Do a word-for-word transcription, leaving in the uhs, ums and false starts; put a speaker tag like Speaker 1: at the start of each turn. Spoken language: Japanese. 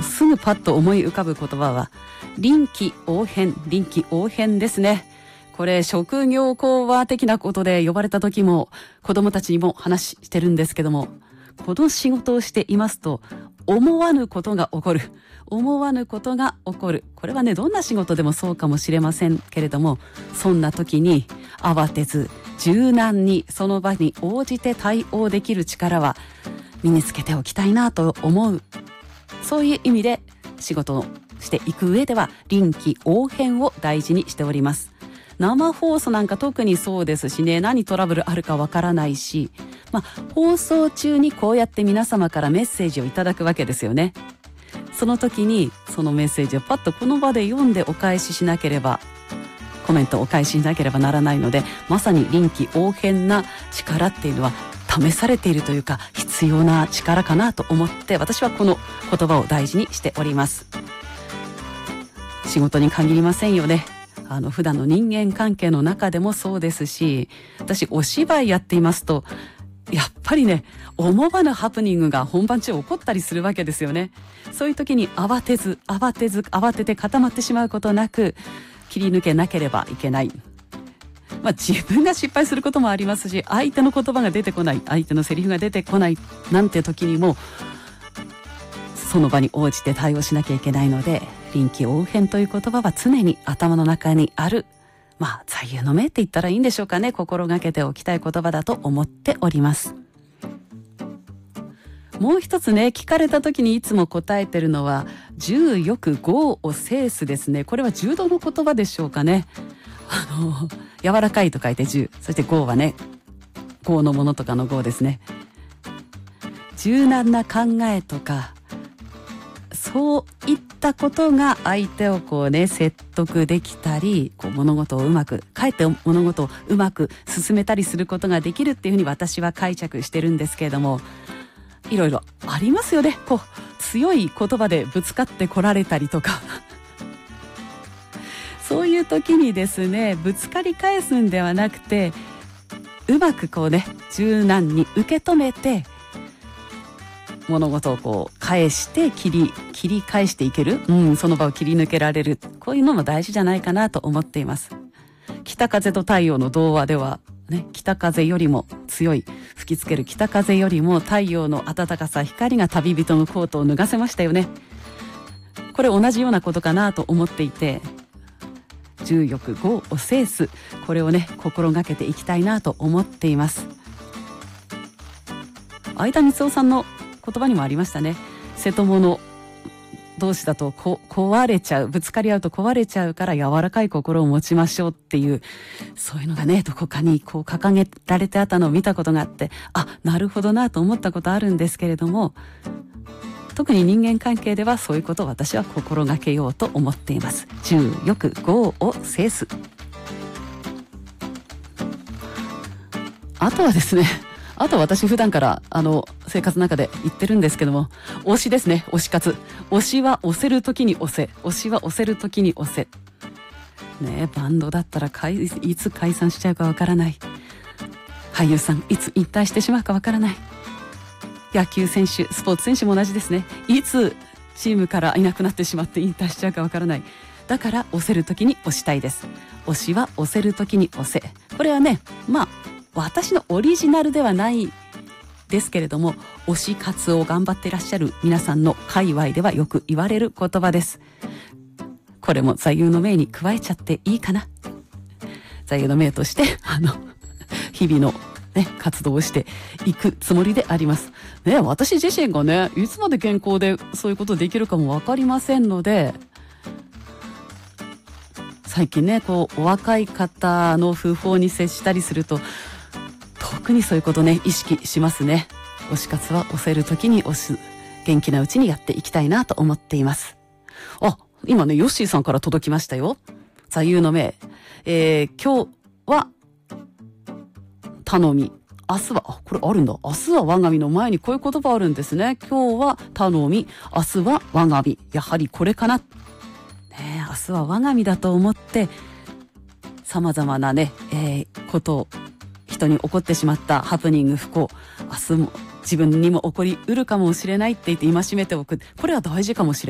Speaker 1: のすぐパッと思い浮かぶ言葉は臨機応変。臨機応変ですね。これ職業講話的なことで呼ばれた時も子供たちにも話してるんですけども、この仕事をしていますと思わぬことが起こる。思わぬことが起こる。これはね、どんな仕事でもそうかもしれませんけれども、そんな時に慌てず柔軟にその場に応じて対応できる力は身につけておきたいなと思う。そういう意味で仕事をしていく上では臨機応変を大事にしております。生放送なんか特にそうですしね、何トラブルあるかわからないし、まあ、放送中にこうやって皆様からメッセージをいただくわけですよね。その時にそのメッセージをパッとこの場で読んでお返ししなければ、コメントをお返ししなければならないので、まさに臨機応変な力っていうのは試されているというか必要な力かなと思って、私はこの言葉を大事にしております。仕事に限りませんよね。あの普段の人間関係の中でもそうですし、私お芝居やっていますとやっぱりね、思わぬハプニングが本番中起こったりするわけですよね。そういう時に慌てず慌てず慌てて固まってしまうことなく切り抜けなければいけない。まあ自分が失敗することもありますし、相手の言葉が出てこない、相手のセリフが出てこないなんて時にもその場に応じて対応しなきゃいけないので、臨機応変という言葉は常に頭の中にある、まあ座右の銘って言ったらいいんでしょうかね。心がけておきたい言葉だと思っております。もう一つね、聞かれた時にいつも答えてるのは柔よく剛を制すですね。これは柔道の言葉でしょうかね。あの柔らかいと書いて柔、そして剛はね、剛のものとかの剛ですね。柔軟な考えとかそういったことが相手をこうね説得できたり、こう物事をうまくかえって物事をうまく進めたりすることができるっていうふうに私は解釈してるんですけれども、いろいろありますよね。こう強い言葉でぶつかってこられたりとかそういう時にですね、ぶつかり返すんではなくて、うまくこうね柔軟に受け止めて物事をこう返して切り切り返していける、うん、その場を切り抜けられる、こういうのも大事じゃないかなと思っています。北風と太陽の童話ではね、北風よりも強い吹きつける北風よりも太陽の暖かさ、光が旅人のコートを脱がせましたよね。これ同じようなことかなと思っていて、柔よく剛を制す、これをね心がけていきたいなと思っています。相田光夫さんの言葉にもありましたね。瀬戸物同士だとこ壊れちゃう、ぶつかり合うと壊れちゃうから柔らかい心を持ちましょうっていう、そういうのがねどこかにこう掲げられてあったのを見たことがあって、あ、なるほどなと思ったことあるんですけれども、特に人間関係ではそういうことを私は心がけようと思っています。柔よく剛を制す。あとはですね、あと私普段からあの生活の中で言ってるんですけども、推しですね。推し活。推しは押せる時に押せ、推しは押せる時に押せね。バンドだったらかいいつ解散しちゃうかわからない、俳優さんいつ引退してしまうかわからない、野球選手、スポーツ選手も同じですね。いつチームからいなくなってしまって引退しちゃうかわからない。だから押せる時に押したいです。推しは押せる時に押せ。これはね、まあ私のオリジナルではないですけれども、推し活を頑張っていらっしゃる皆さんの界隈ではよく言われる言葉です。これも座右の銘に加えちゃっていいかな。座右の銘としてあの日々の、ね、活動をしていくつもりであります、ね。私自身がねいつまで健康でそういうことできるかも分かりませんので、最近ねこうお若い方の訃報に接したりすると特にそういうことね意識しますね。推し活は押せる時に押す、元気なうちにやっていきたいなと思っています。あ、今ねヨッシーさんから届きましたよ。座右の銘、えー、今日は頼み、明日は、あ、これあるんだ。明日は我が身の前にこういう言葉あるんですね。今日は頼み、明日は我が身。やはりこれかな。ねえ、明日は我が身だと思って様々なね、えー、ことを人に起こってしまったハプニング、不幸、明日も自分にも起こりうるかもしれないって言って戒めておく。これは大事かもしれない。